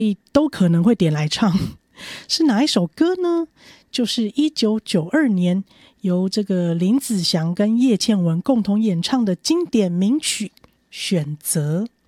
都可能会点来唱。是哪一首歌呢？就是1992年由这个林子祥跟叶倩文共同演唱的经典名曲《选择》。